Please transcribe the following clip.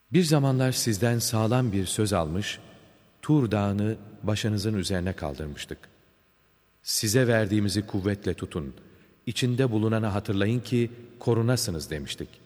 Bir zamanlar sizden sağlam bir söz almış, Tur Dağı'nı başınızın üzerine kaldırmıştık. Size verdiğimizi kuvvetle tutun, içinde bulunanı hatırlayın ki korunasınız demiştik.